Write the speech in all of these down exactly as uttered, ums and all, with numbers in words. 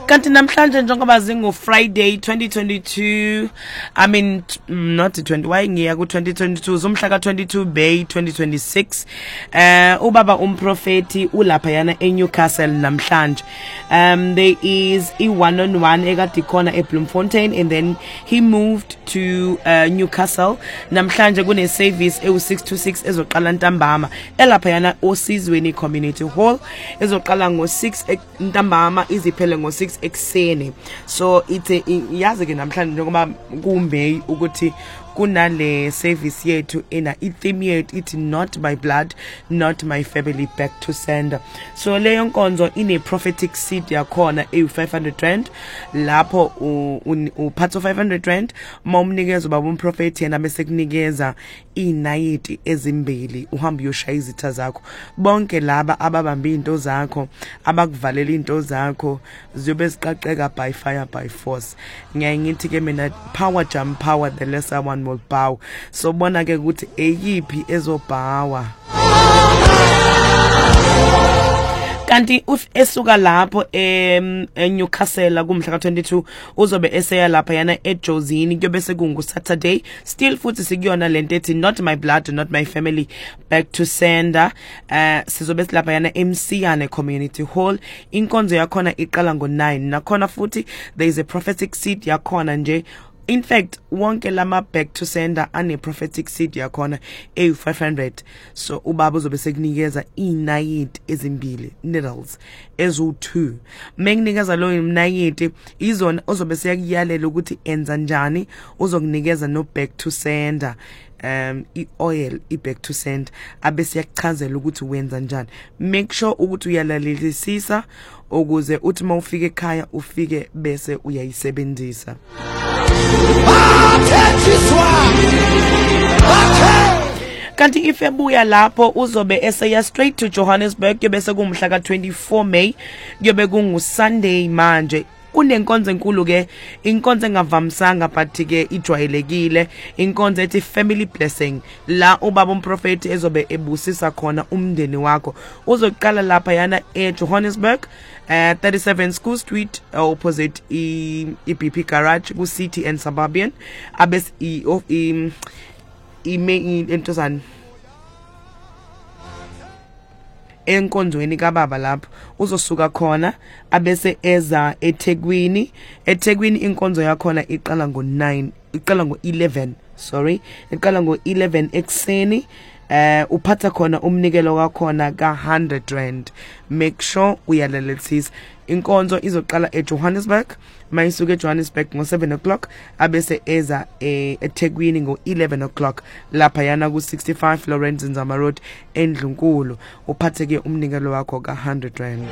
Kanti namhlanje njengoba zingo Friday twenty twenty-two, I mean not twenty, why ngiya ku twenty twenty-two, zomhla ka twenty-two May twenty twenty-six. Uh ubaba umprofeti ulapha yana eNewcastle namhlanje. Um there is a one on one ekade khona eBloemfontein, and then he moved to uh, Newcastle. Namhlanje kune service e six to six ezoqala ntambama elapha yana oSizweni Community Hall, ezoqala ngo six ntambama iziphele ngo six ekseni. So it's yazi ke namhlanje njengoba kumbe ukuthi kunale service yethu ena itheme yethu ithi not my blood, not my family, back to sender. So leyo nkonzo ine prophetic seed yakhona e five hundred rand, lapho u part of five hundred rand momnikeza baba umprofeti yena bese kunikeza inayiti ezimbili uhamba uyoshaya izitha zakho. Bonke laba ababamba into zakho, abakuvalela into zakho ziyobe ziqaqeka by fire by force. Ngiyaye ngithi ke mina power jump power, the lesser one will bow. So bona ke ukuthi eyiphi ezobhawa. Kanti uf esuka lapho em eNewcastle kumhla ka twenty-two uzobe eseya lapha yana eJozini, kuyobe sekungu Saturday. Still futhi sikuyona lento ethi not my blood, not my family, back to sender. Uh sizobe silapha yana eMsiyane Community Hall. Inkonzo yakhona iqala ngo nine. Nakhona futhi there is a prophetic seed yakhona nje. In fact, wonke lama back to sender ane prophetic seed yakhona e five hundred. So ubaba uzobe sekunikeza inayiti ezimbili, needles ezu two. Menginikeza lo inayiti izona uzobe seyakuyalela ukuthi enza njani, uzokunikeza no back to sender. Um I oil I back to send abese yakuchazela ukuthi wenza njani. Make sure ukuthi uyalalelisisa ukuze uthi mawufike ekhaya ufike bese uyayisebenzisa. Kanti ife buya lapho uzobe eseya straight to Johannesburg, kuyobe sekumhla ka twenty-four May, kuyobe kungu Sunday manje. Kunenkonzo enkulu ke, inkonzo engavamisanga but ke ijwayelekile, inkonzo ethi family blessing, la ubaba umprofeti ezobe ebusisa khona umndeni wakho. Uzoqala lapha yana eJohannesburg, uh, thirty-seven School Street, uh, opposite i, i B P Garage ku City and Suburban. Abes i of i i main entozana enkonzweni kababa lapho uzosuka khona abese eza eThekwini. eThekwini inkonzo yakhona iqala ngo nine, iqala ngo eleven, sorry iqala ngo eleven ekseni. Uh uphatha khona umnikelo wakhona ka one hundred rand. Make sure uyalalelisisa. Inkonzo izoqala eJohannesburg, mayisuke eJohannesburg ngo seven o'clock abese eza eThekwini ngo eleven o'clock lapha yana ku sixty-five Lawrence Nzama Road eNdlunkulu. Uphathe ke umnikelo wakho ka one hundred rand.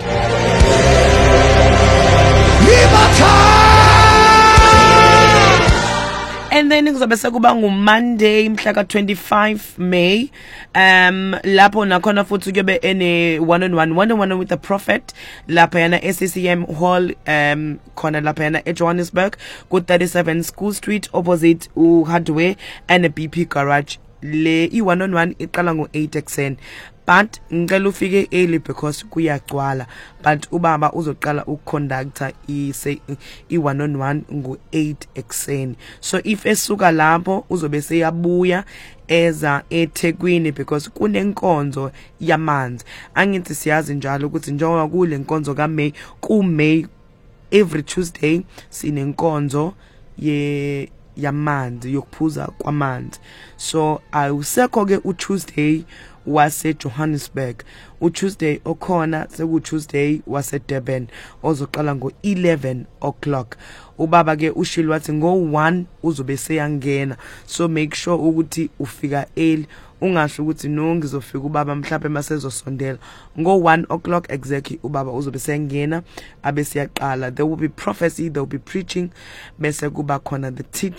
And then kuzobe sekuba ngu Monday mhla ka twenty-five May, um lapho nakhona futhi kuyobe ene one on one one on one with the prophet lapha yana S C C M Hall, um khona lapha yana eJohannesburg ku thirty-seven School Street opposite u Hardware and a B P Garage. Le I one on one iqala ngo eight ekseni, but ngicela ufike early because kuyagcwala. But ubaba uzoqala ukuconducta I say I one on one ngo eight ekseni. So if esuka lapho uzobe seyabuya eza eThekwini because kunenkonzo yamanzi. Angithi siyazi njalo ukuthi njengoba kule nkonzo ka May ku May every Tuesday sinenkonzo ye yamanzi yokuphuza kwamanzi. So awusekho ke u Tuesday wase Johannesburg, u Tuesday okhona seku Tuesday wase Durban ozoqala ngo eleven o'clock. Ubaba ke ushilo wathi ngo one uzobe seyangena. So make sure ukuthi ufika early, ungasho ukuthi no ngizofika ubaba mhlawumbe masezosondela. Ngo one o'clock exactly ubaba uzobe seyangena abese yaqala. There will be prophecy, there will be preaching, bese kuba khona the teaching.